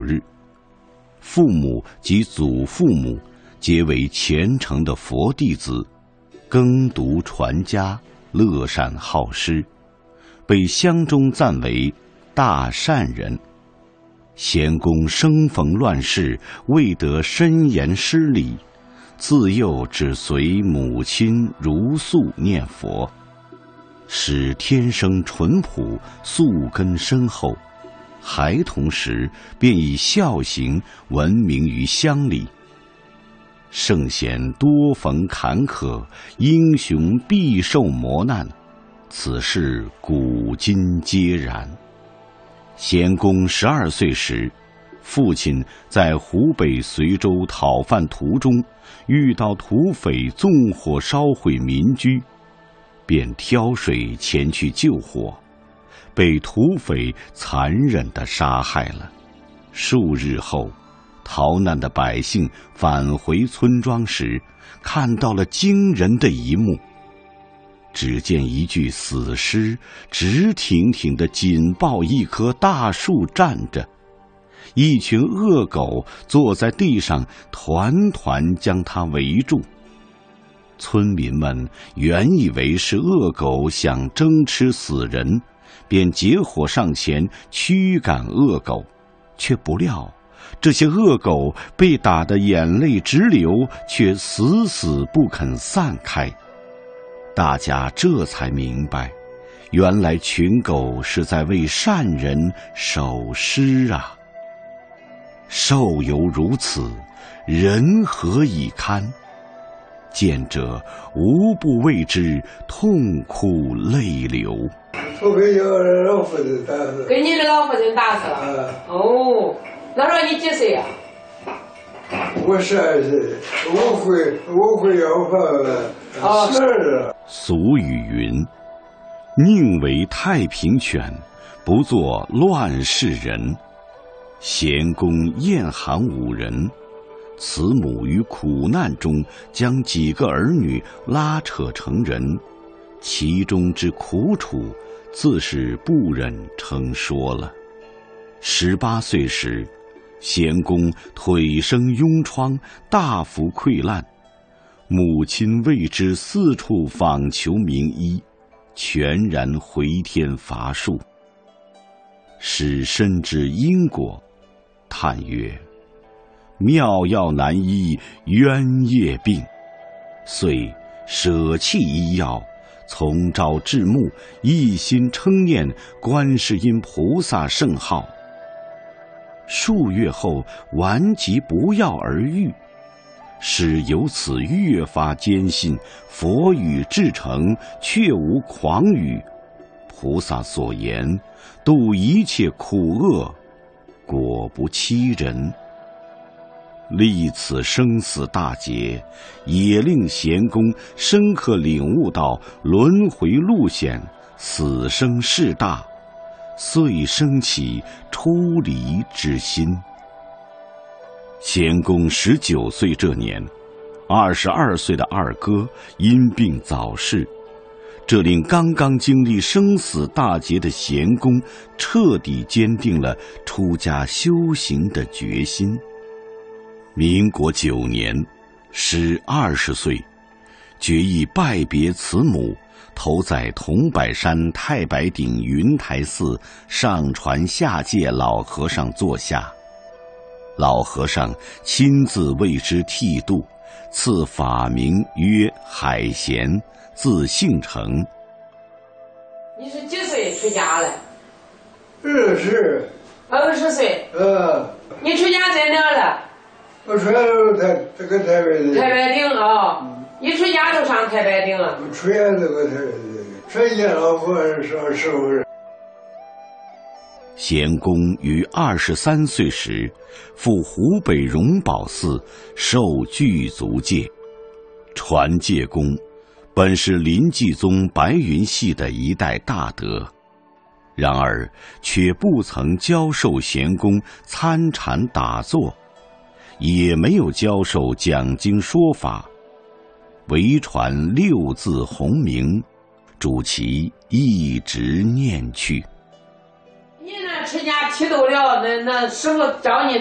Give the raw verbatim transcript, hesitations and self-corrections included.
日，父母及祖父母皆为虔诚的佛弟子，耕读传家，乐善好施，被乡中赞为大善人。贤公生逢乱世，未得深言施礼，自幼只随母亲如素念佛，使天生淳朴，素根深厚。孩童时便以孝行闻名于乡里。圣贤多逢坎坷，英雄必受磨难，此事古今皆然。贤公十二岁时，父亲在湖北随州讨饭途中遇到土匪纵火烧毁民居，便挑水前去救火，被土匪残忍地杀害了。数日后，逃难的百姓返回村庄时，看到了惊人的一幕。只见一具死尸直挺挺地紧抱一棵大树站着，一群恶狗坐在地上团团将它围住。村民们原以为是恶狗想争吃死人，便结伙上前驱赶恶狗，却不料这些恶狗被打得眼泪直流，却死死不肯散开。大家这才明白，原来群狗是在为善人守尸啊！兽犹如此，人何以堪？见者无不为之痛哭泪流。 我给我老父亲打死， 给你的老父亲打死了。 啊、 哦，那时候你几岁呀、 啊？我十二岁，我会我会要饭，十二了。 俗语云：“宁为太平犬，不做乱世人。”贤公厌寒五人，慈母于苦难中将几个儿女拉扯成人，其中之苦楚，自是不忍称说了。十八岁时，贤公腿生痈疮，大幅溃烂，母亲为之四处访求名医，全然回天乏术。使深知因果，叹曰：“妙药难医冤业病。”遂舍弃医药，从朝至暮，一心称念观世音菩萨圣号。数月后，顽疾不药而愈，使由此越发坚信佛语至诚，确无诳语。菩萨所言，度一切苦厄，果不欺人。历此生死大劫，也令贤公深刻领悟到轮回路险，死生事大，遂生起出离之心。贤公十九岁这年，二十二岁的二哥因病早逝，这令刚刚经历生死大劫的贤公彻底坚定了出家修行的决心。民国九年，时二十岁，决意拜别慈母，投在桐柏山太白顶云台寺上传下界老和尚座下。老和尚亲自为之剃度，赐法名曰海贤，字姓成。 你是几岁出家了？ 二十。 二十岁。 呃。 你出家在哪了？ 我出家都台这个台北的。 太白顶啊、哦！你出家都上太白顶啊？ 我出家这个台北的，出家老和尚师傅。 贤公于二十三岁时，赴湖北荣宝寺受具足戒。传戒公本是临济宗白云系的一代大德，然而却不曾教授贤公参禅打坐，也没有教授讲经说法，唯传六字洪名，主其一直念去。 你那出家剃批斗了，那那师傅找你